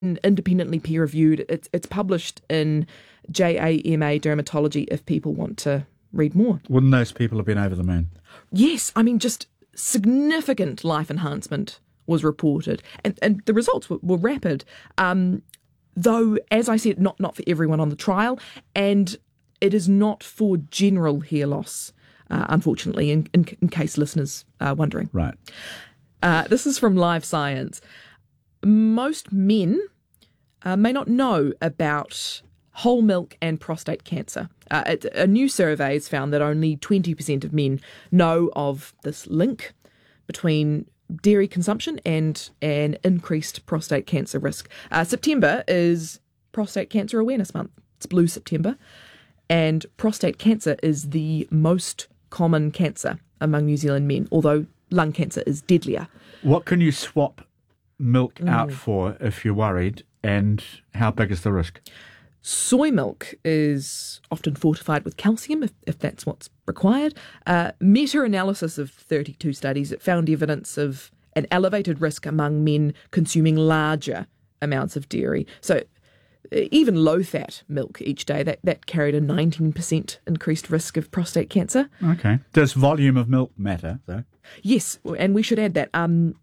independently peer-reviewed. It's published in JAMA Dermatology if people want to read more. Wouldn't those people have been over the moon? Yes, I mean, just significant life enhancement was reported, and the results were rapid. Though, as I said, not for everyone on the trial, and it is not for general hair loss, unfortunately, in case listeners are wondering. Right. This is from Live Science. Most men may not know about whole milk and prostate cancer. A new survey has found that only 20% of men know of this link between dairy consumption and an increased prostate cancer risk. September is Prostate Cancer Awareness Month. It's Blue September. And prostate cancer is the most common cancer among New Zealand men, although lung cancer is deadlier. What can you swap milk out for if you're worried, and how big is the risk? Soy milk is often fortified with calcium if that's what's required. Meta-analysis of 32 studies found evidence of an elevated risk among men consuming larger amounts of dairy. So even low-fat milk each day, that carried a 19% increased risk of prostate cancer. Okay. Does volume of milk matter, though? Yes, and we should add that.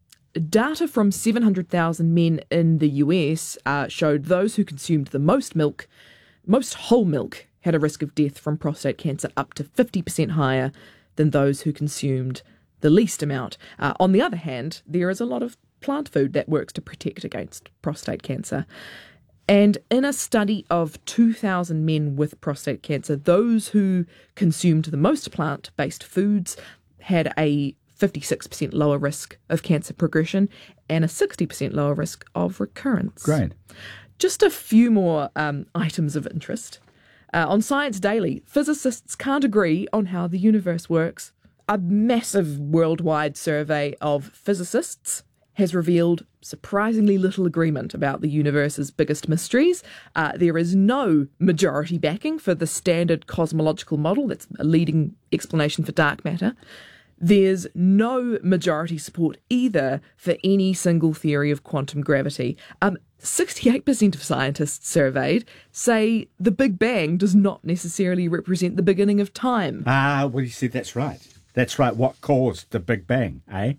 Data from 700,000 men in the US showed those who consumed the most milk, most whole milk, had a risk of death from prostate cancer up to 50% higher than those who consumed the least amount. On the other hand, there is a lot of plant food that works to protect against prostate cancer. And in a study of 2,000 men with prostate cancer, those who consumed the most plant-based foods had a 56% lower risk of cancer progression and a 60% lower risk of recurrence. Great. Just a few more items of interest. On Science Daily, physicists can't agree on how the universe works. A massive worldwide survey of physicists has revealed surprisingly little agreement about the universe's biggest mysteries. There is no majority backing for the standard cosmological model that's a leading explanation for dark matter. There's no majority support either for any single theory of quantum gravity. 68% of scientists surveyed say the Big Bang does not necessarily represent the beginning of time. Well, you see, that's right. That's right. What caused the Big Bang, eh?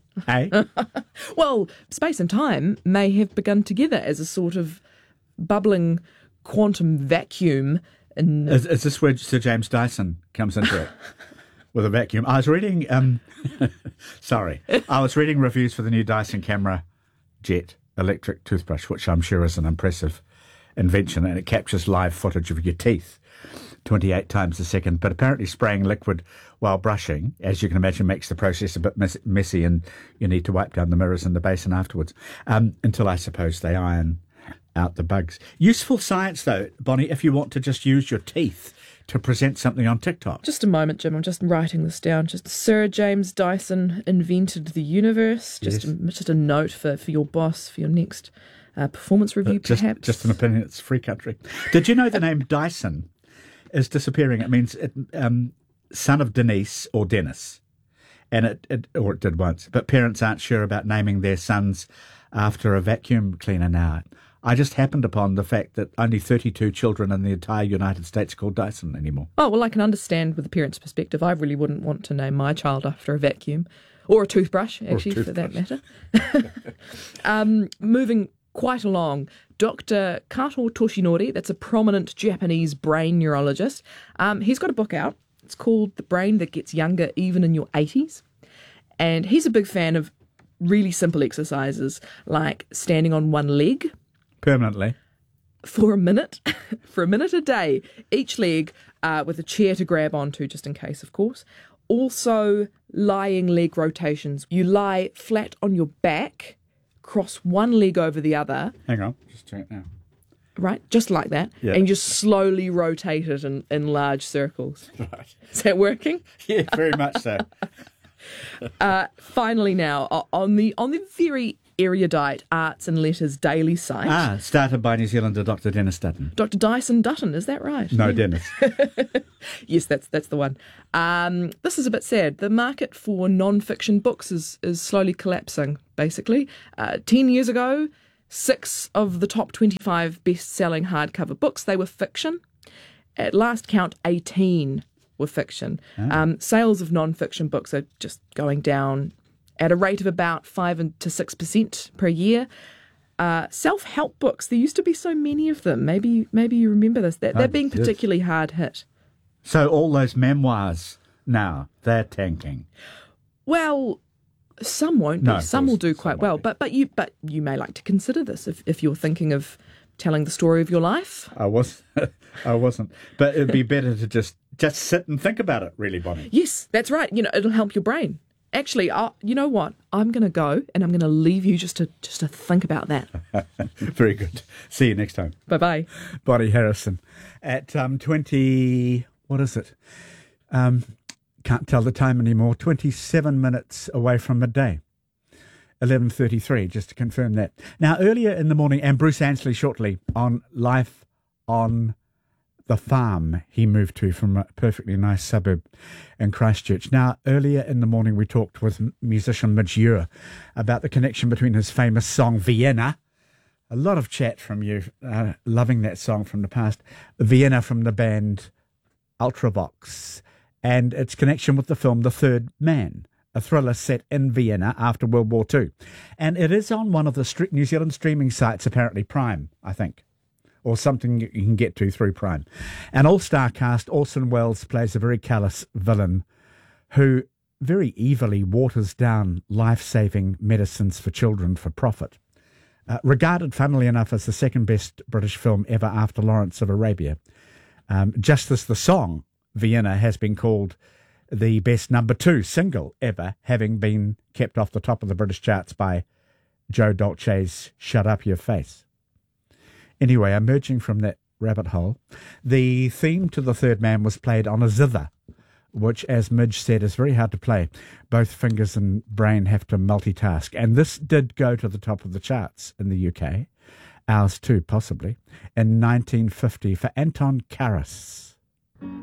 Well, space and time may have begun together as a sort of bubbling quantum vacuum. Is this where Sir James Dyson comes into it? With a vacuum. I was reading, I was reading reviews for the new Dyson Camera Jet electric toothbrush, which I'm sure is an impressive invention, and it captures live footage of your teeth 28 times a second. But apparently spraying liquid while brushing, as you can imagine, makes the process a bit messy, and you need to wipe down the mirrors in the basin afterwards, until I suppose they iron out the bugs. Useful science, though, Bonnie, if you want to just use your teeth to present something on TikTok. Just a moment, Jim. I'm just writing this down. Just Sir James Dyson invented the universe. Just a note for your boss for your next performance review, perhaps. Just an opinion. It's a free country. Did you know the name Dyson is disappearing? It means son of Denise or Dennis, and it did once. But parents aren't sure about naming their sons after a vacuum cleaner now. I just happened upon the fact that only 32 children in the entire United States are called Dyson anymore. Oh, well, I can understand with the parent's perspective. I really wouldn't want to name my child after a vacuum. Or a toothbrush, actually, for that matter. Moving quite along, Dr. Kato Toshinori, that's a prominent Japanese brain neurologist. He's got a book out. It's called The Brain That Gets Younger Even in Your 80s. And he's a big fan of really simple exercises like standing on one leg, permanently, for a minute a day, each leg with a chair to grab onto, just in case, of course. Also, lying leg rotations. You lie flat on your back, cross one leg over the other. Hang on, just check it now. Right, just like that. Yeah. And just slowly rotate it in large circles. Right. Is that working? Yeah, very much so. Finally now, on the very erudite Arts and Letters daily site. Started by New Zealander Dr. Dennis Dutton. Dr. Dyson Dutton, is that right? No, yeah. Dennis. Yes, that's the one. This is a bit sad. The market for non-fiction books is slowly collapsing, basically. 10 years ago, 6 of the top 25 best-selling hardcover books, they were fiction. At last count, 18 were fiction. Sales of non-fiction books are just going down at a rate of about 5 to 6% per year. Self-help books, there used to be so many of them. Maybe you remember this. They're being particularly hard hit. So all those memoirs now, they're tanking. Well, some won't be. No, Some will do quite well. But you may like to consider this if you're thinking of telling the story of your life. I wasn't. But it'd be better to just sit and think about it, really, Bonnie. Yes, that's right. It'll help your brain. Actually, you know what? I'm going to go and I'm going to leave you just to think about that. Very good. See you next time. Bye-bye. Bonnie Harrison at 20, what is it? Can't tell the time anymore. 27 minutes away from midday. 11:33, just to confirm that. Now, earlier in the morning, and Bruce Ansley shortly on Life on the Farm he moved to from a perfectly nice suburb in Christchurch. Now, earlier in the morning, we talked with musician Midge Ure about the connection between his famous song Vienna. A lot of chat from you, loving that song from the past. Vienna from the band Ultravox, and its connection with the film The Third Man, a thriller set in Vienna after World War II. And it is on one of the New Zealand streaming sites, apparently Prime, I think, or something you can get to through Prime. An all-star cast. Orson Welles plays a very callous villain who very evilly waters down life-saving medicines for children for profit. Regarded, funnily enough, as the second best British film ever after Lawrence of Arabia. Just as the song Vienna has been called the best number 2 single ever, having been kept off the top of the British charts by Joe Dolce's Shut Up Your Face. Anyway, emerging from that rabbit hole, the theme to The Third Man was played on a zither, which, as Midge said, is very hard to play. Both fingers and brain have to multitask. And this did go to the top of the charts in the UK, ours too, possibly, in 1950 for Anton Karas.